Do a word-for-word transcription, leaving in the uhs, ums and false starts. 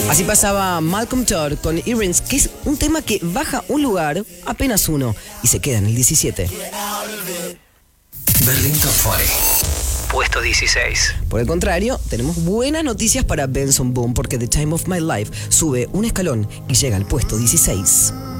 Así pasaba Malcolm Todd con Earrings, que es un tema que baja un lugar, apenas uno, y se queda en el diecisiete. Berlín Top cuarenta. Puesto dieciséis. Por el contrario, tenemos buenas noticias para Benson Boone, porque The Time of My Life sube un escalón y llega al puesto dieciséis.